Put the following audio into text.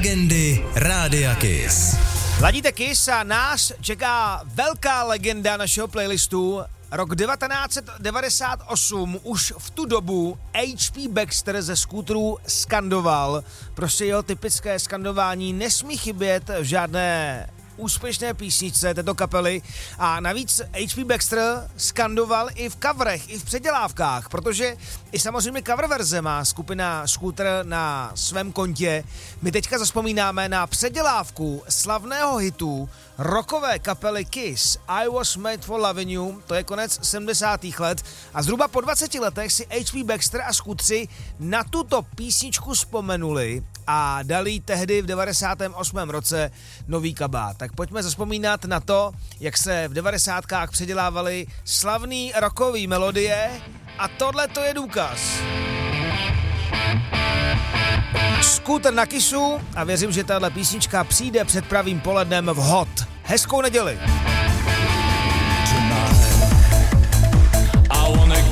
Legendy Rádia Kiss. Ladíte Kiss a nás čeká velká legenda našeho playlistu. Rok 1998, už v tu dobu H.P. Baxter ze Scooterů skandoval. Prostě jeho typické skandování nesmí chybět v žádné úspěšné písničce této kapely a navíc H.P. Baxter skandoval i v coverech, i v předělávkách, protože i samozřejmě cover verze má skupina Scooter na svém kontě. My teďka zazpomínáme na předělávku slavného hitu rockové kapely Kiss I Was Made for Loving You, to je konec 70. let a zhruba po 20 letech si H.P. Baxter a Scootři na tuto písničku vzpomenuli a dali tehdy v 98. roce nový kabát. Tak pojďme zazpomínat na to, jak se v 90kách předělávaly slavný rockový melodie a tohle to je důkaz. Scooter na Kissu a věřím, že tahle písnička přijde před pravým polednem vhod. Hezkou neděli!